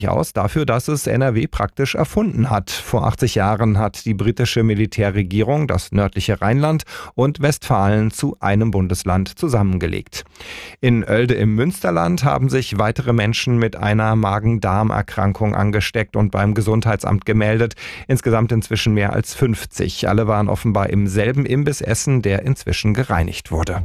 aus dafür, dass es NRW praktisch erfunden hat. Vor 80 Jahren hat die britische Militärregierung das nördliche Rheinland und Westfalen zu einem Bundesland zusammengelegt. In Oelde im Münsterland haben sich weitere Menschen mit einer Magen-Darm-Erkrankung angesteckt und beim Gesundheitsamt gemeldet. Insgesamt inzwischen mehr als 50. Alle waren offenbar im selben Imbiss essen, der inzwischen gereinigt wurde.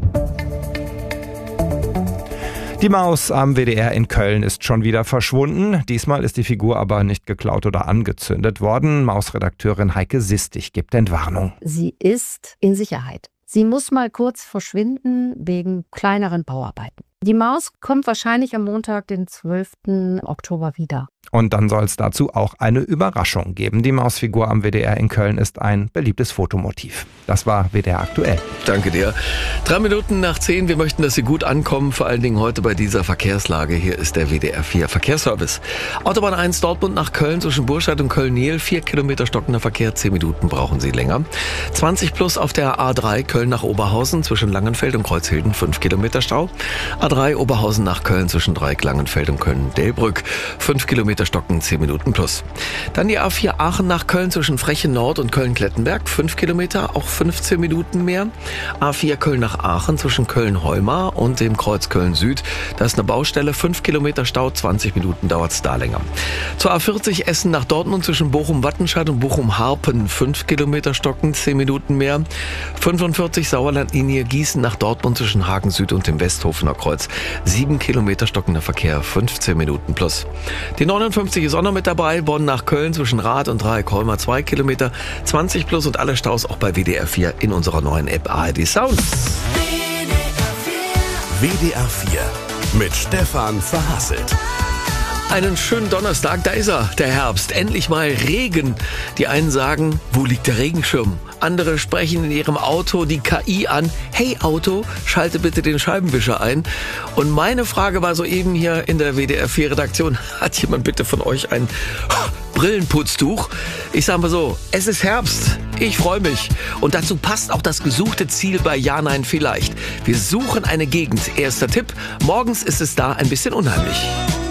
Die Maus am WDR in Köln ist schon wieder verschwunden. Diesmal ist die Figur aber nicht geklaut oder angezündet worden. Maus-Redakteurin Heike Sistich gibt Entwarnung. Sie ist in Sicherheit. Sie muss mal kurz verschwinden wegen kleineren Bauarbeiten. Die Maus kommt wahrscheinlich am Montag, den 12. Oktober wieder. Und dann soll es dazu auch eine Überraschung geben. Die Mausfigur am WDR in Köln ist ein beliebtes Fotomotiv. Das war WDR aktuell. Danke dir. 3 Minuten nach 10. Wir möchten, dass Sie gut ankommen, vor allen Dingen heute bei dieser Verkehrslage. Hier ist der WDR 4 Verkehrsservice. Autobahn 1 Dortmund nach Köln zwischen Burscheid und Köln-Niel. 4 Kilometer stockender Verkehr, 10 Minuten brauchen Sie länger. 20 plus auf der A3 Köln nach Oberhausen zwischen Langenfeld und Kreuzhilden, 5 Kilometer Stau. A3 Oberhausen nach Köln zwischen Dreieck Langenfeld und Köln-Delbrück, 5 Kilometer stocken, 10 Minuten plus. Dann die A4 Aachen nach Köln zwischen Frechen Nord und Köln-Klettenberg, 5 Kilometer, auch 15 Minuten mehr. A4 Köln nach Aachen zwischen Köln-Heumar und dem Kreuz Köln-Süd. Da ist eine Baustelle, 5 Kilometer Stau, 20 Minuten dauert es da länger. Zur A40 Essen nach Dortmund zwischen Bochum-Wattenscheid und Bochum-Harpen, 5 Kilometer stocken, 10 Minuten mehr. 45 Sauerlandlinie Gießen nach Dortmund zwischen Hagen Süd und dem Westhofener Kreuz, 7 Kilometer stockender Verkehr, 15 Minuten plus. Die 59 ist auch noch mit dabei, Bonn nach Köln zwischen Rath und Dreieck-Holmer, 2 Kilometer, 20 plus und alle Staus auch bei WDR 4 in unserer neuen App ARD Sound. WDR 4 mit Stefan Verhasselt. Einen schönen Donnerstag, da ist er, der Herbst. Endlich mal Regen. Die einen sagen, wo liegt der Regenschirm? Andere sprechen in ihrem Auto die KI an. Hey Auto, schalte bitte den Scheibenwischer ein. Und meine Frage war soeben hier in der WDR 4 Redaktion, hat jemand bitte von euch ein Brillenputztuch? Ich sage mal so, es ist Herbst. Ich freue mich. Und dazu passt auch das gesuchte Ziel bei Ja, Nein, Vielleicht. Wir suchen eine Gegend. Erster Tipp, morgens ist es da ein bisschen unheimlich.